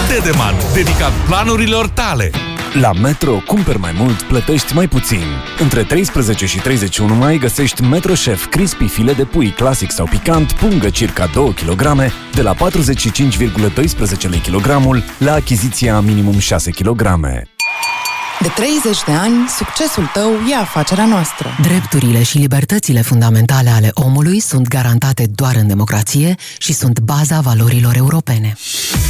Dedeman, dedicat planurilor tale. La Metro, cumperi mai mult, plătești mai puțin. Între 13 și 31 mai găsești Metro Chef Crispy file de pui clasic sau picant, pungă circa 2 kg, de la 45,12 lei kilogramul, la achiziția minimum 6 kg. De 30 de ani, succesul tău e afacerea noastră. Drepturile și libertățile fundamentale ale omului sunt garantate doar în democrație și sunt baza valorilor europene.